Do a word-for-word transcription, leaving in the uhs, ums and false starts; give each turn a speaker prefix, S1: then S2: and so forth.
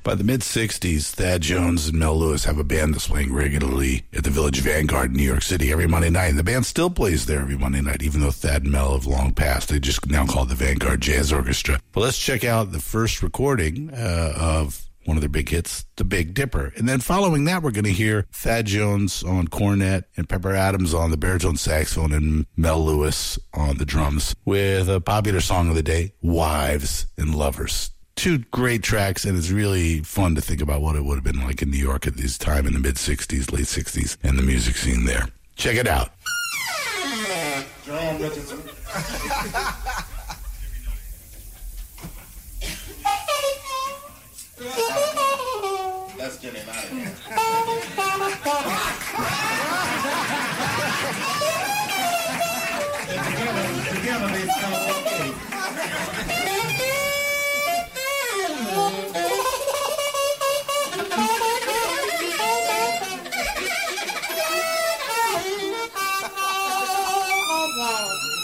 S1: By the mid-sixties, Thad Jones and Mel Lewis have a band that's playing regularly at the Village Vanguard in New York City every Monday night. And the band still plays there every Monday night, even though Thad and Mel have long passed. They just now call it the Vanguard Jazz Orchestra. But let's check out the first recording uh, of one of their big hits, The Big Dipper. And then following that, we're going to hear Thad Jones on cornet and Pepper Adams on the baritone saxophone and Mel Lewis on the drums with a popular song of the day, Wives and Lovers. Two great tracks, and it's really fun to think about what it would have been like in New York at this time in the mid-sixties, late sixties, and the music scene there. Check it out.
S2: Jerome Richardson. Let's get him out of here. Together, together they sound okay.
S3: Wow.